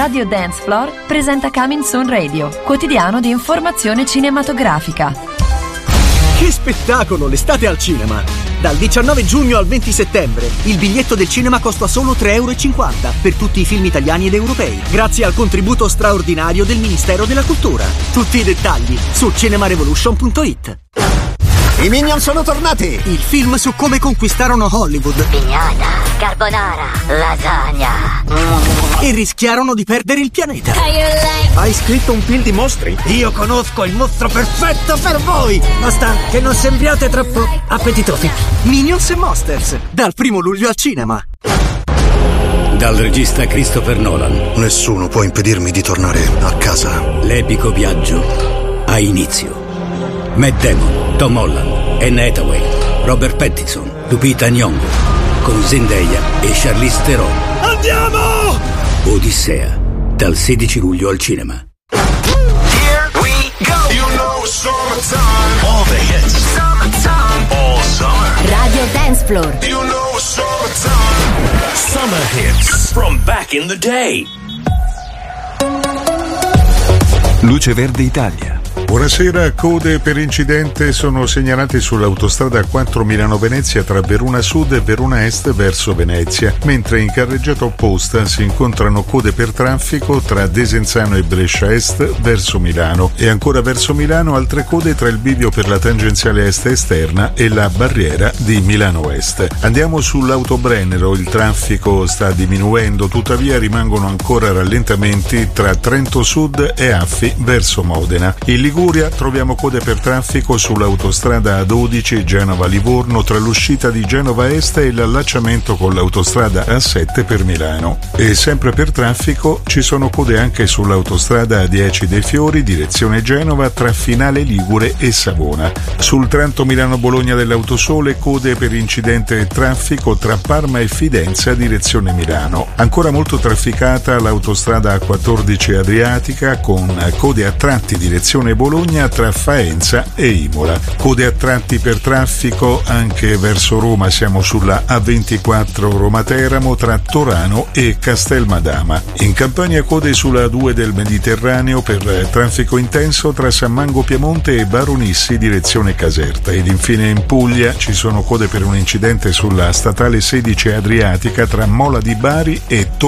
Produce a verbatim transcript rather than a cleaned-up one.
Radio Dance Floor presenta Coming Soon Radio, quotidiano di informazione cinematografica. Che spettacolo l'estate al cinema! Dal diciannove giugno al venti settembre il biglietto del cinema costa solo tre e cinquanta euro per tutti i film italiani ed europei, grazie al contributo straordinario del Ministero della Cultura. Tutti i dettagli su cinemarevolution punto it. I Minion sono tornati! Il film su come conquistarono Hollywood. Pignata, carbonara, lasagna. E rischiarono di perdere il pianeta. Hai scritto un film di mostri? Io conosco il mostro perfetto per voi! Basta che non sembriate troppo appetitosi. Minions e Monsters, dal primo luglio al cinema. Dal regista Christopher Nolan. Nessuno può impedirmi di tornare a casa. L'epico viaggio ha inizio. Matt Damon, Tom Holland, Anne Hathaway, Robert Pattinson, Lupita Nyong'o, con Zendaya e Charlize Theron. Andiamo! Odissea, dal sedici luglio al cinema. Here we go. You know summertime. All the hits. Summertime. All summer. Radio Dance Floor. You know summertime. Summer hits from back in the day. Luce Verde Italia. Buonasera, code per incidente sono segnalate sull'autostrada quattro Milano-Venezia tra Verona Sud e Verona Est verso Venezia, mentre in carreggiata opposta si incontrano code per traffico tra Desenzano e Brescia Est verso Milano e ancora verso Milano altre code tra il bivio per la tangenziale est esterna e la barriera di Milano Est. Andiamo sull'Autobrennero, il traffico sta diminuendo, tuttavia rimangono ancora rallentamenti tra Trento Sud e Affi verso Modena. In Liguria troviamo code per traffico sull'autostrada A dodici Genova-Livorno tra l'uscita di Genova Est e l'allacciamento con l'autostrada A sette per Milano. E sempre per traffico ci sono code anche sull'autostrada A dieci dei Fiori direzione Genova tra Finale Ligure e Savona. Sul tratto Milano-Bologna dell'Autosole code per incidente e traffico tra Parma e Fidenza direzione Milano. Ancora molto trafficata l'autostrada A quattordici Adriatica con code a tratti direzione Bologna tra Faenza e Imola. Code a tratti per traffico anche verso Roma, siamo sulla A ventiquattro Roma-Teramo tra Torano e Castelmadama. In Campania code sulla A due del Mediterraneo per traffico intenso tra San Mango Piemonte e Baronissi direzione Caserta. Ed infine in Puglia ci sono code per un incidente sulla statale sedici Adriatica tra Mola di Bari e Torino.